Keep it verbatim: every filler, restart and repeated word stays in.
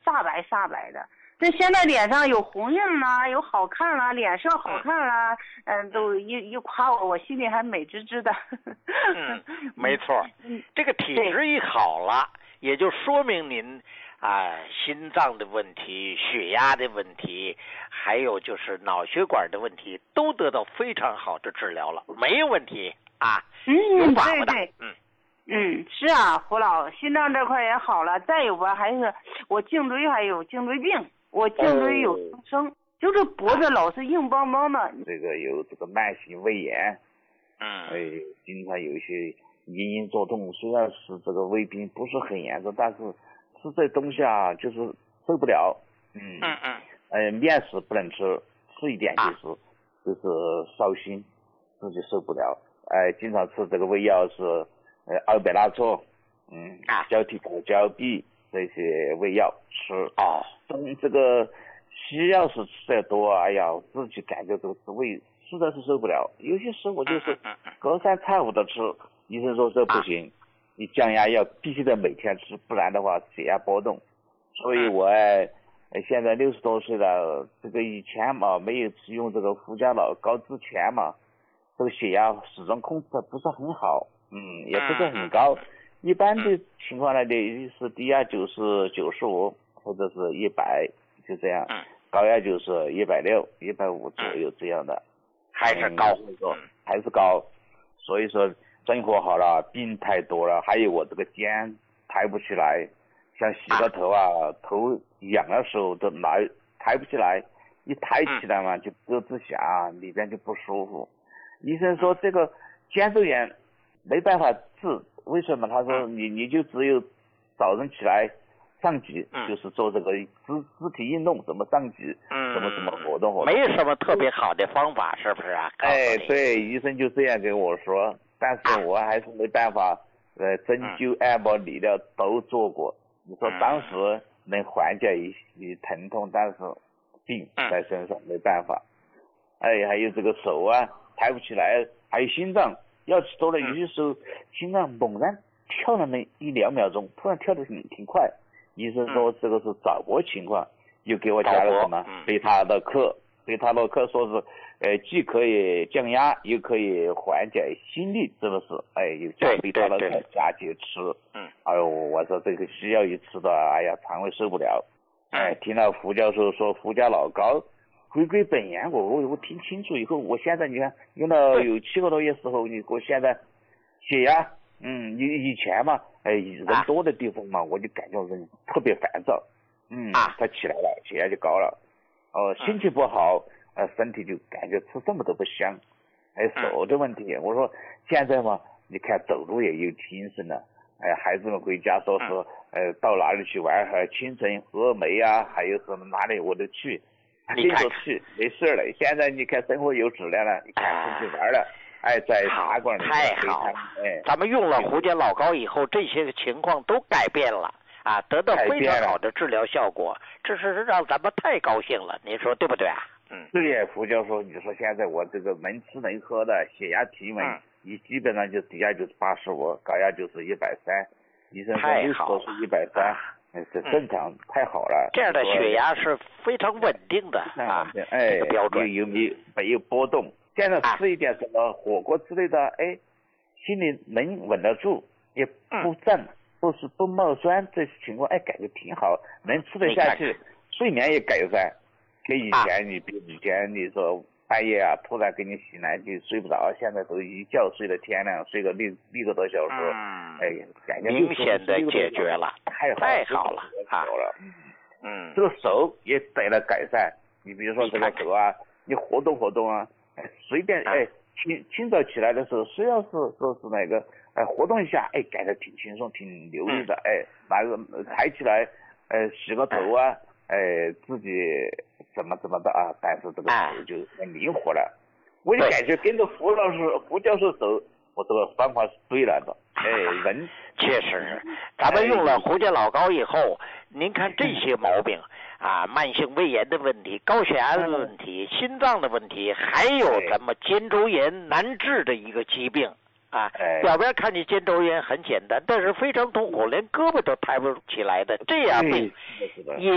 煞白煞白的。这现在脸上有红印啦，有好看啦，脸色好看啦，嗯、呃，都一一夸我，我心里还美滋滋的。 嗯，没错，这个体质一好了，也就说明您啊、呃、心脏的问题、血压的问题，还有就是脑血管的问题，都得到非常好的治疗了，没有问题啊。 嗯， 有把握的。 对对， 嗯。 嗯，是啊，胡老，心脏这块也好了，再有吧，还是我颈椎还有颈椎病，我颈椎有增生，哦、就是脖子老是硬邦邦的。 这个有这个慢性胃炎， 嗯， 哎，经常有一些隐隐作痛，虽然是这个胃病不是很严重，但是吃这东西啊，就是受不了。嗯嗯嗯， 呃，面食不能吃，吃一点就是、啊、就是烧心，自己受不了。哎、呃，经常吃这个胃药是。呃，奥贝拉唑，嗯，胶体果胶吡这些胃药吃哦， 中这个西药是吃得多，哎呀，自己感觉这个胃实在是受不了。有些时候就是隔三差五的吃，医生说这不行，啊、你降压药必须得每天吃，不然的话血压波动。所以我呃现在六十多岁了，这个以前嘛没有使用这个福加老高之前嘛，这个血压始终控制的不是很好。嗯，也不是很高，一般的情况呢，也是低压就是九十五或者是一百，就这样，高压就是一百六、一百五左右这样的， 还是高， 嗯，还是高，所以说生活好了，病太多了，还有我这个肩抬不起来，像洗个头啊，头痒的时候都拿抬不起来，一抬起来嘛就咯吱响，里边就不舒服。医生说这个肩周炎没办法治，为什么？他说你你就只有早晨起来上举，嗯、就是做这个肢肢体运动，怎么上举，嗯，怎么怎么活动活动， 没什么特别好的方法，是不是啊？ 哎，对，医生就这样跟我说，但是我还是没办法，呃，针灸、按摩、理疗都做过。你说当时能缓解一些疼痛，但是病在身上没办法。哎，还有这个手啊抬不起来，还有心脏。要吃多了，有些时候心脏猛然跳了那一两秒钟，突然跳得挺挺快。医生说这个是早搏情况，又给我加了什么贝塔洛克，贝塔洛克说是呃既可以降压，又可以缓解心律，是不是？哎，有加贝塔洛克加去吃。嗯。哎呦，我说这个西药一吃的，哎呀，肠胃受不了。哎，听到胡教授说福加老高回归本源，我我我听清楚以后，我现在你看用了有七个多月时候，你我现在血压，嗯，以以前嘛，哎，人多的地方嘛，我就感觉人特别烦躁，嗯，他起来了，血压就高了，哦，心情不好，呃，身体就感觉吃什么都不香，哎，手的问题，我说现在嘛，你看走路也有精神了，哎，孩子们回家说是，呃，到哪里去玩，还清晨峨眉啊，还有什么哪里我都去。 你看去没事了，现在你看生活有质量了，你看出去玩了，哎，在茶馆里太好了，哎，咱们用了胡笳老高以后，这些情况都改变了啊，得到非常好的治疗效果，这是让咱们太高兴了，您说对不对啊？嗯， 对呀，胡教授，你说现在我这个能吃能喝的，血压体温，你、嗯、基本上就低压就是八十五，高压就是一百三，医生说六十多是一百三。这正常、嗯、太好了， 这样的血压是非常稳定的啊， 哎， 这个标准有没有没有波动？现在吃一点什么火锅之类的，啊、哎，心里能稳得住，也不胀，嗯、不是不冒酸，这情况哎感觉挺好，能吃得下去，看看睡眠也改善，跟以前、啊、你比以前你说半夜啊突然给你醒来就睡不着，现在都一觉睡到天亮，睡个六六个多小时，嗯、哎，感觉明显的解决了。 太好太好了啊！ 嗯， 这个手也得了改善。你比如说这个手啊，你活动活动啊，哎，随便哎，清清早起来的时候，虽然是说是那个哎活动一下，哎，感觉挺轻松、挺流利的，哎，拿个抬起来，哎，洗个头啊，哎，自己怎么怎么的啊，但是这个手就很灵活了。我就感觉跟着胡老师、胡教授走。我这个方法是对了的，哎，人确实，咱们用了胡笳老高以后，您看这些毛病啊，慢性胃炎的问题、高血压的问题、心脏的问题，还有咱们肩周炎难治的一个疾病啊。表边看你肩周炎很简单，但是非常痛苦，连胳膊都抬不起来的这样病，也